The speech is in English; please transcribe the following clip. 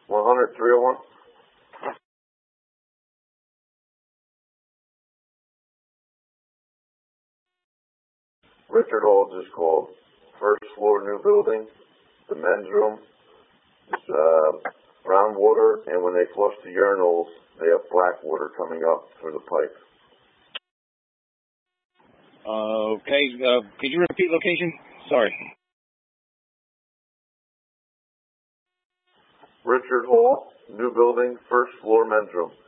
100 301. Richard Hall just called. First floor, new building. The men's room. It's brown water, and when they flush the urinals, they have black water coming up through the pipe. Okay. Could you repeat location? Sorry. Richard Hall, new building, first floor, men's room.